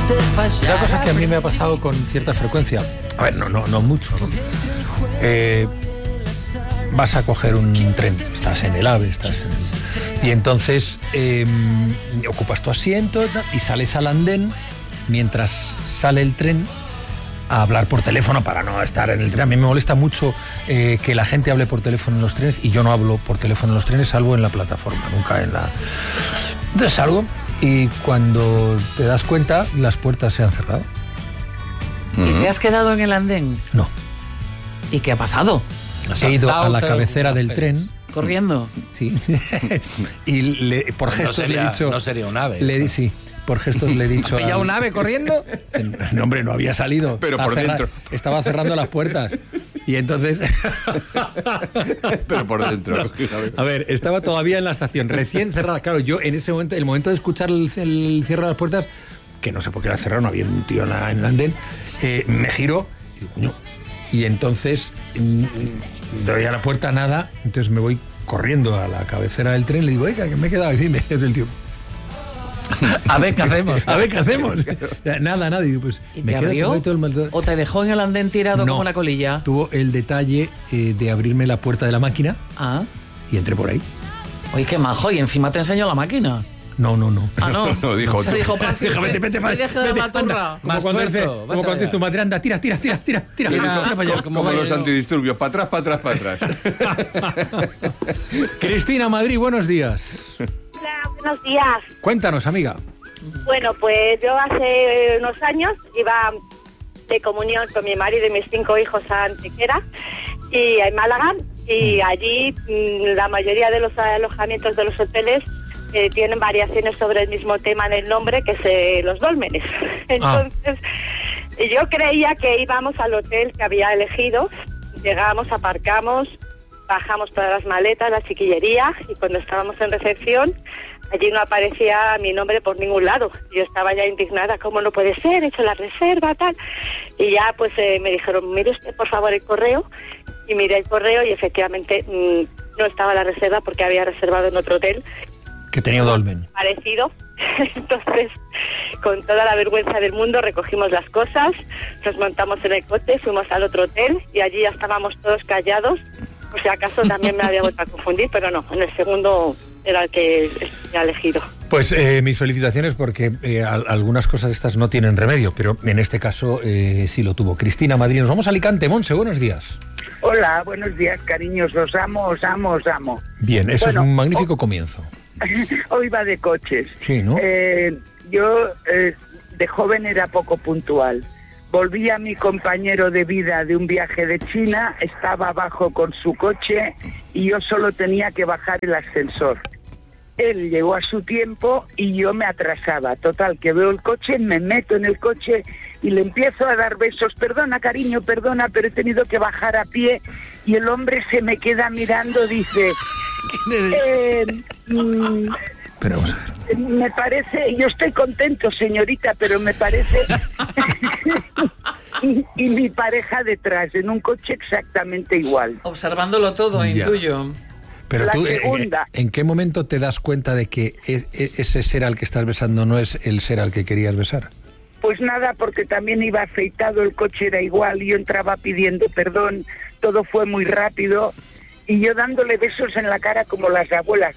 Una cosa que a mí me ha pasado con cierta frecuencia, a ver, no mucho, ¿no? Vas a coger un tren, estás en el AVE, y entonces ocupas tu asiento y sales al andén mientras sale el tren a hablar por teléfono para no estar en el tren. A mí me molesta mucho que la gente hable por teléfono en los trenes, y yo no hablo por teléfono en los trenes, salvo en la plataforma, nunca en la... Entonces salgo y cuando te das cuenta, las puertas se han cerrado. ¿Y te has quedado en el andén? No. ¿Y qué ha pasado? He ido a la cabecera del tren. ¿Corriendo? Sí. Y por gestos le he dicho... No sería un ave. Sí. Por gestos le he dicho... ¿Ha pillado un ave corriendo? No, hombre, no había salido. Pero por dentro. Estaba cerrando las puertas. Y entonces... Pero por dentro. A ver, estaba todavía en la estación, recién cerrada. Claro, yo en ese momento, el momento de escuchar el cierre de las puertas, que no sé por qué era cerrado, no había un tío en el andén, me giro y digo, coño. Y entonces doy a la puerta, nada, entonces me voy corriendo a la cabecera del tren, le digo, oiga, que me he quedado así, me dice el tío... A ver qué hacemos. A ver qué hacemos. Nada. Y pues, ¿Y te abrió? ¿O te dejó en el andén tirado como una colilla? Tuvo el detalle de abrirme la puerta de la máquina. Ah. Y entré por ahí. Oye, qué majo. Y encima te enseñó la máquina. No. Ah, no. No, dijo se dijo, vete, deje de la maturra. Como cuando dices tu madre, anda, tira para allá. Como los antidisturbios, para atrás. Cristina Madrid, buenos días. Hola, buenos días. Cuéntanos, amiga. Bueno, pues yo hace unos años iba de comunión con mi marido y mis 5 hijos a Antequera y en Málaga, y allí la mayoría de los alojamientos de los hoteles tienen variaciones sobre el mismo tema en el nombre, que es los dólmenes. Entonces, yo creía que íbamos al hotel que había elegido, llegamos, aparcamos, bajamos todas las maletas, la chiquillería, y cuando estábamos en recepción, allí no aparecía mi nombre por ningún lado. Yo estaba ya indignada, ¿cómo no puede ser? He hecho la reserva, tal. Y ya pues me dijeron, mire usted por favor el correo, y miré el correo y efectivamente no estaba la reserva porque había reservado en otro hotel que tenía un dolmen parecido. Entonces, con toda la vergüenza del mundo, recogimos las cosas, nos montamos en el coche, fuimos al otro hotel y allí ya estábamos todos callados. Por si acaso también me había vuelto a confundir, pero no, en el segundo era el que he elegido. Pues mis felicitaciones, porque algunas cosas estas no tienen remedio, pero en este caso sí lo tuvo. Cristina Madrid, nos vamos a Alicante. Monse, buenos días. Hola, buenos días, cariños, os amo. Bien, eso es un magnífico comienzo. Hoy va de coches. Sí, ¿no? Yo de joven era poco puntual. Volví a mi compañero de vida de un viaje de China, estaba abajo con su coche y yo solo tenía que bajar el ascensor. Él llegó a su tiempo y yo me atrasaba. Total, que veo el coche, me meto en el coche y le empiezo a dar besos. Perdona, cariño, perdona, pero he tenido que bajar a pie. Y el hombre se me queda mirando, dice... ¿Quién eres? Pero vamos a ver. Me parece, yo estoy contento, señorita, pero me parece... y mi pareja detrás, en un coche exactamente igual. Observándolo todo, intuyo. Pero La tú, segunda. ¿en qué momento te das cuenta de que ese ser al que estás besando no es el ser al que querías besar? Pues nada, porque también iba afeitado, el coche era igual, yo entraba pidiendo perdón, todo fue muy rápido, y yo dándole besos en la cara como las abuelas.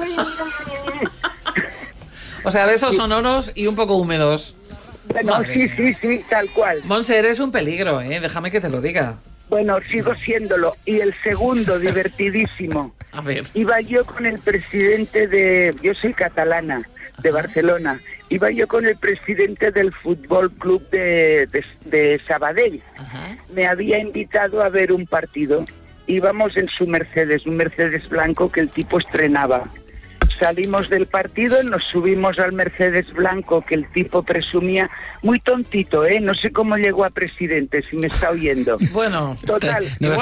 O sea, besos sonoros y un poco húmedos. Bueno, sí, tal cual. Monse, eres un peligro, déjame que te lo diga. Bueno, sigo siéndolo. Y el segundo, divertidísimo. A ver. Iba yo con el presidente de... Yo soy catalana, de Barcelona. Iba yo con el presidente del Fútbol Club de Sabadell. Ajá. Me había invitado a ver un partido. Íbamos en su Mercedes, un Mercedes blanco que el tipo estrenaba. Salimos del partido, nos subimos al Mercedes blanco que el tipo presumía, muy tontito, no sé cómo llegó a presidente, si me está oyendo. Bueno, total.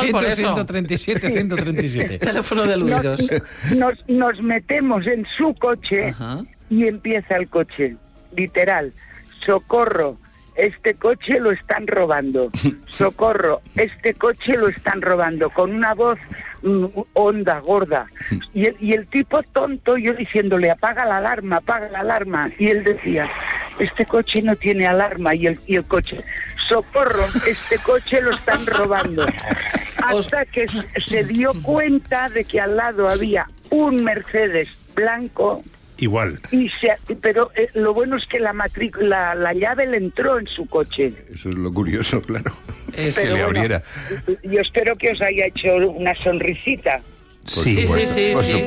137. Teléfono de aludidos. Nos metemos en su coche. Ajá. Y empieza el coche, literal, socorro, este coche lo están robando, socorro, este coche lo están robando, con una voz honda, gorda, y el tipo tonto, yo diciéndole apaga la alarma, y él decía, este coche no tiene alarma, y el coche, socorro, este coche lo están robando. Hasta que se dio cuenta de que al lado había un Mercedes blanco. Igual. Pero lo bueno es que la llave le entró en su coche. Eso es lo curioso, claro. Que le abriera. Yo espero que os haya hecho una sonrisita. Sí.